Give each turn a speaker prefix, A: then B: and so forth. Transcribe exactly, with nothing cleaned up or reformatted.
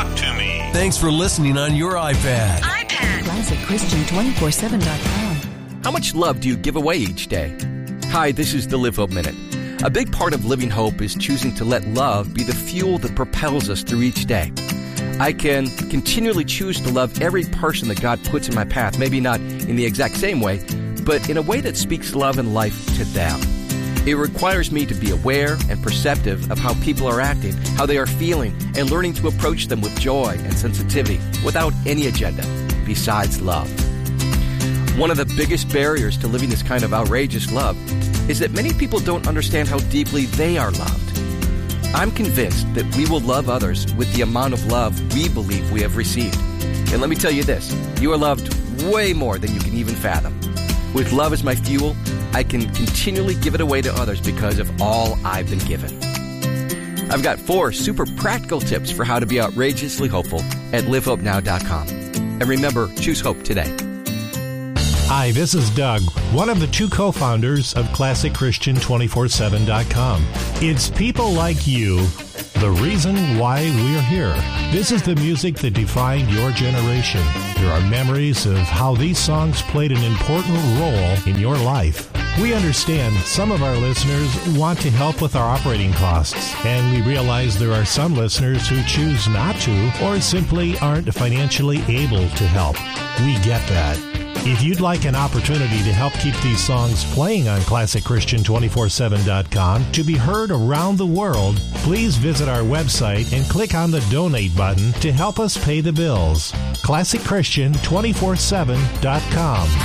A: Talk to me.
B: Thanks for listening on your iPad.
C: iPad. Classic Christian two four seven dot com.
D: How much love do you give away each day? Hi, this is the Live Hope Minute. A big part of living hope is choosing to let love be the fuel that propels us through each day. I can continually choose to love every person that God puts in my path, maybe not in the exact same way, but in a way that speaks love and life to them. It requires me to be aware and perceptive of how people are acting, how they are feeling, and learning to approach them with joy and sensitivity without any agenda besides love. One of the biggest barriers to living this kind of outrageous love is that many people don't understand how deeply they are loved. I'm convinced that we will love others with the amount of love we believe we have received. And let me tell you this, you are loved way more than you can even fathom. With love as my fuel, I can continually give it away to others because of all I've been given. I've got four super practical tips for how to be outrageously hopeful at live hope now dot com. And remember, choose hope today.
E: Hi, this is Doug, one of the two co-founders of classic christian two four seven dot com. It's people like you, the reason why we're here. This is the music that defined your generation. There are memories of how these songs played an important role in your life. We understand some of our listeners want to help with our operating costs, and we realize there are some listeners who choose not to or simply aren't financially able to help. We get that. If you'd like an opportunity to help keep these songs playing on classic christian two four seven dot com to be heard around the world, please visit our website and click on the donate button to help us pay the bills. classic christian two four seven dot com.